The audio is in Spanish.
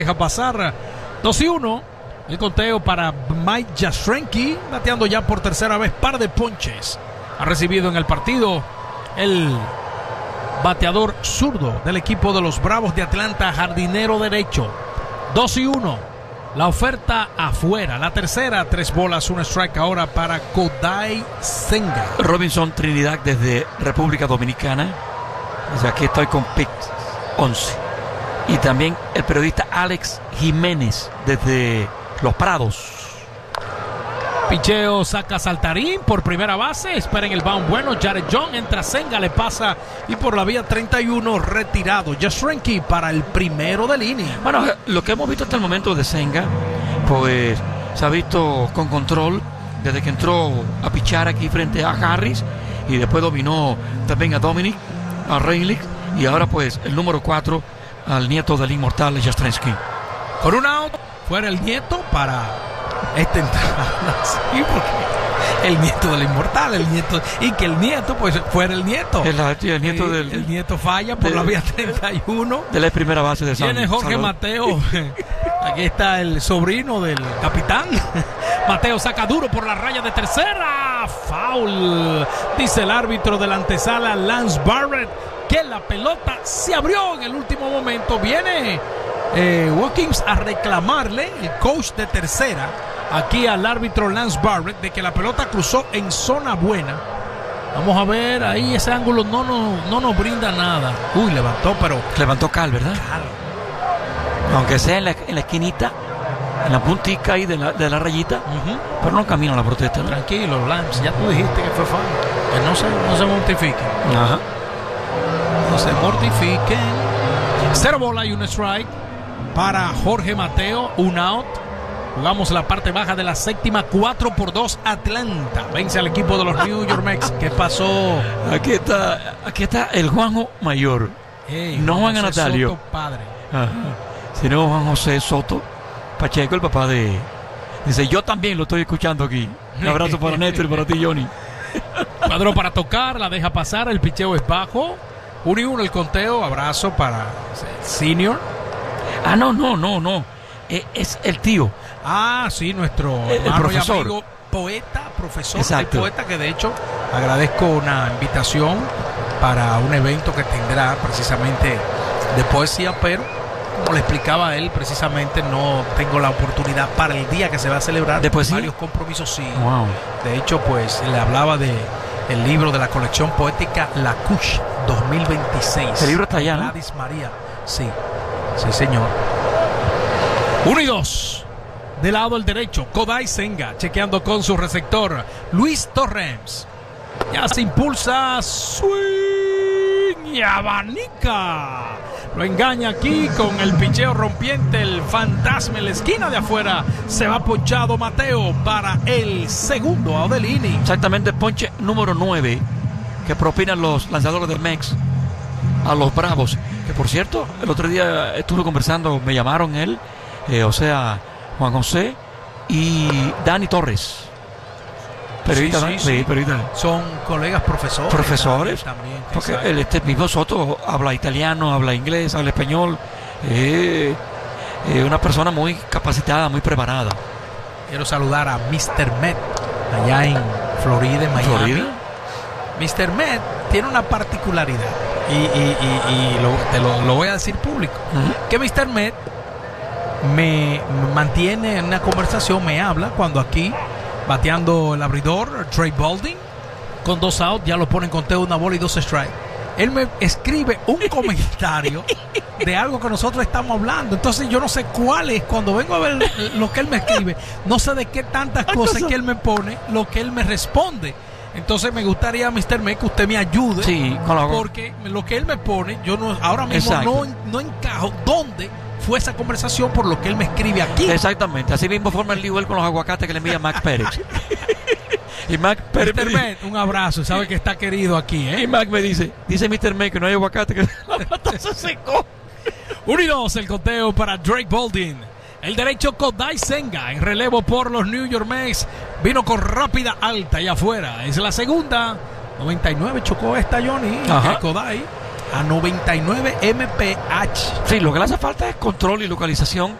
Deja pasar 2-1. El conteo para Mike Yastrzemski, bateando ya por tercera vez, par de ponches. Ha recibido en el partido el bateador zurdo del equipo de los Bravos de Atlanta, jardinero derecho. 2-1. La oferta afuera. La tercera, 3 bolas, 1 strike ahora para Kodai Senga. Robinson Trinidad desde República Dominicana. Desde aquí estoy con pick 11. Y también el periodista Alex Jiménez desde Los Prados. Picheo saca Saltarín por primera base. Esperen el bound bueno. Jared John entra, Senga le pasa y por la vía 31 retirado. Yastrzemski para el primero del inning. Bueno, lo que hemos visto hasta el momento de Senga, pues se ha visto con control desde que entró a pichar aquí frente a Harris y después dominó también a Dominic, a Reylich y ahora pues el número 4 al nieto del inmortal Yastrzemski. Con un out, fuera el nieto para esta entrada. Sí, porque el nieto del inmortal, el nieto, y que el nieto, pues fuera el nieto. El nieto del. El nieto falla por la vía 31. De la primera base de San Viene Jorge Mateo. Aquí está el sobrino del capitán. Mateo saca duro por la raya de tercera. Foul. Dice el árbitro de la antesala, Lance Barrett, que la pelota se abrió en el último momento. Viene Watkins a reclamarle, el coach de tercera, aquí al árbitro Lance Barrett, de que la pelota cruzó en zona buena. Vamos a ver, ahí ese ángulo no nos brinda nada. Uy, levantó Cal, ¿verdad? Cal. Aunque sea en la esquinita, en la puntica ahí de la rayita, pero no camina la protesta, ¿no? Tranquilo, Lance, ya tú dijiste que fue foul. Que no se mortifique. Ajá. No se mortifiquen. 0 bola y 1 strike para Jorge Mateo, un out. Jugamos la parte baja de la séptima, 4-2 Atlanta. Vence al equipo de los New York Mets. ¿Qué pasó? Aquí está el Juanjo mayor. No Juan Natalio. Soto, padre. Ajá. Sino Juan José Soto Pacheco, el papá de. Dice, yo también lo estoy escuchando aquí. Un abrazo para Néstor y para ti, Johnny. Cuadro para tocar, la deja pasar, el picheo es bajo. 1-1 el conteo, abrazo para el senior. Ah, no. Es el tío. Ah, sí, nuestro el profesor. Y amigo, profesor. Exacto. El poeta, que de hecho agradezco una invitación para un evento que tendrá precisamente de poesía, pero como le explicaba a él, precisamente no tengo la oportunidad para el día que se va a celebrar. ¿De poesía? Varios compromisos, sí. Wow. De hecho, pues le hablaba de el libro de la colección poética La Cush 2026. El libro está allá, ¿no? Gladys María. Sí, señor. 1-2. Del lado del derecho, Kodai Senga chequeando con su receptor Luis Torrens. Ya se impulsa, swing y abanica. Lo engaña aquí con el picheo rompiente, el fantasma en la esquina de afuera. Se va ponchado Mateo para el segundo out del inning. Exactamente, ponche número 9 que propinan los lanzadores de Mex a los Bravos. Que por cierto, el otro día estuve conversando, me llamaron él, Juan José y Dani Torres. Periodista, sí. Periodista. Son colegas profesores. También, porque este mismo Soto habla italiano, habla inglés, habla español. Una persona muy capacitada, muy preparada. Quiero saludar a Mr. Met allá en Florida, en Miami. ¿Florida? Mr. Met tiene una particularidad y lo voy a decir público. Que Mr. Met me mantiene en una conversación, me habla cuando aquí bateando el abridor Trey Balding con 2 outs, ya lo ponen conteo, 1 bola y 2 strikes. Él me escribe un comentario de algo que nosotros estamos hablando. Entonces yo no sé cuál es. Cuando vengo a ver lo que él me escribe, no sé de qué tantas cosas que él me pone, lo que él me responde. Entonces me gustaría, Mr. May, que usted me ayude, sí, porque lo que él me pone, yo no, ahora mismo no encajo dónde fue esa conversación por lo que él me escribe aquí. Exactamente, así mismo forma el lío con los aguacates que le envía Max Pérez. Y Max Pérez Mr. May, un abrazo, sabe que está querido aquí, ¿eh? Y Max me dice Mr. May que no hay aguacate, que la plata se secó. 1-2 el conteo para Drake Balding. El derecho Kodai Senga en relevo por los New York Mets. Vino con rápida alta y afuera. Es la segunda. 99 chocó esta Johnny. Kodai. a 99 mph. Sí, lo que le hace falta es control y localización